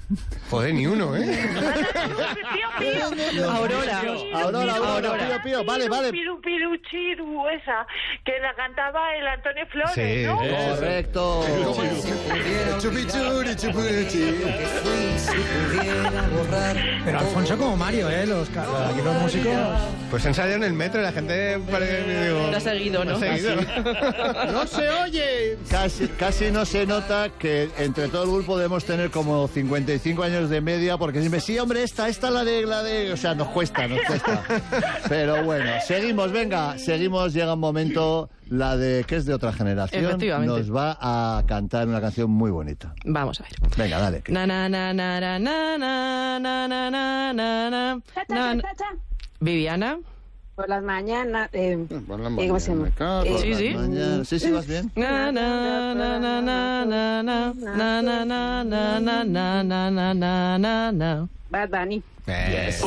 Joder, ni uno, ¿eh? Aurora. Pío. Vale. Piru, piru, chiru, esa, que la cantaba el Antonio Flores, Sí, ¿no? Correcto. Chupichuri, chupichi. Pero Alfonso como Mario, aquí los músicos... Pues ensayado en el metro y la gente parece que digo... Lo ha seguido, ¿no? Lo ha seguido. ¡No se oye! Casi no se nota que entre todo el grupo debemos tener como 55 años de media, porque siempre, sí, hombre, esta la de... O sea, nos cuesta. Pero bueno, seguimos, llega un momento, la de que es de otra generación. Efectivamente. Nos va a cantar una canción muy bonita. Vamos a ver. Venga, dale. Na na na na na na na na na na na na. Viviana. Por las mañanas. Por la ¿cómo se llama? Sí. Sí, vas bien. Na na na na na na na na na na na na na na na na. Bad Bunny. Yes.